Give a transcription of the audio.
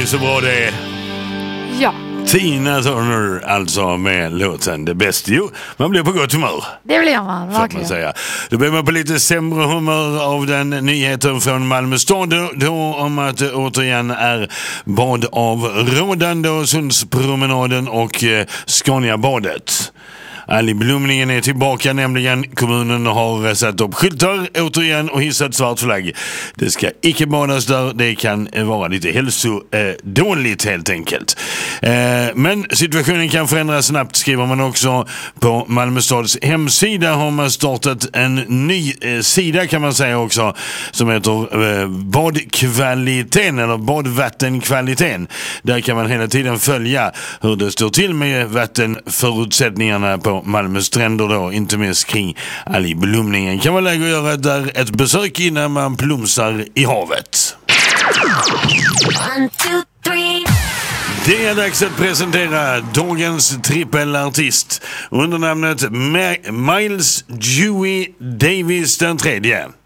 ni så bra det är? Ja. Tina Turner alltså med låten Det bästa. Jo, man blir på gott humör. Det blir man, verkligen. Man säga. Då blir man på lite sämre humör av den nyheten från Malmö stad då om att det återigen är bad av rådande och Sundspromenaden och Scaniabadet. Algblomningen är tillbaka, nämligen kommunen har satt upp skyltar återigen och hissat svart flagg. Det ska icke badas där, det kan vara lite hälsodåligt helt enkelt. Men situationen kan förändras snabbt, skriver man också på Malmö stads hemsida. Har man startat en ny sida kan man säga också som heter badkvaliteten eller badvattenkvaliteten. Där kan man hela tiden följa hur det står till med vattenförutsättningarna på Malmö stränder då, inte minst kring algblomningen. Kan man lägga och göra där ett besök innan man plumsar i havet. 1, 2, 3. Det är dags att presentera dagens trippelartist under namnet Miles Dewey Davis den tredje.